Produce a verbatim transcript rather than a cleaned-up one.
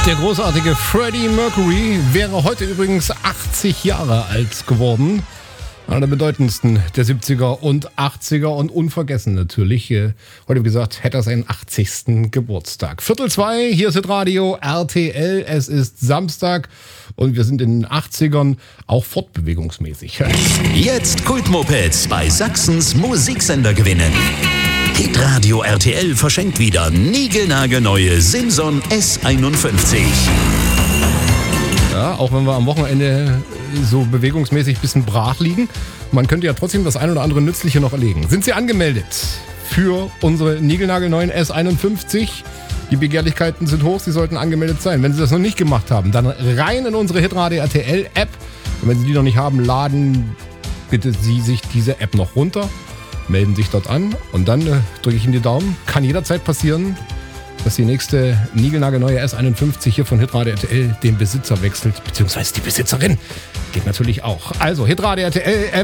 Der großartige Freddie Mercury wäre heute übrigens achtzig Jahre alt geworden. Einer der bedeutendsten der siebziger und achtziger und unvergessen natürlich. Heute, wie gesagt, hätte er seinen achtzigsten Geburtstag. Viertel zwei, hier ist Radio R T L. Es ist Samstag und wir sind in den achtzigern, auch fortbewegungsmäßig. Jetzt Kultmopeds bei Sachsens Musiksender gewinnen. Hitradio R T L verschenkt wieder niegelnagelneue Simson S einundfünfzig. Ja, auch wenn wir am Wochenende so bewegungsmäßig ein bisschen brach liegen, man könnte ja trotzdem das ein oder andere Nützliche noch erlegen. Sind Sie angemeldet für unsere niegelnagelneuen S einundfünfzig? Die Begehrlichkeiten sind hoch, Sie sollten angemeldet sein. Wenn Sie das noch nicht gemacht haben, dann rein in unsere Hitradio R T L App. Und wenn Sie die noch nicht haben, laden bitte Sie sich diese App noch runter, melden sich dort an und dann äh, drücke ich Ihnen die Daumen. Kann jederzeit passieren, dass die nächste niegelnagelneue S einundfünfzig hier von Hitradio R T L den Besitzer wechselt, beziehungsweise die Besitzerin. Geht natürlich auch. Also Hitradio R T L App.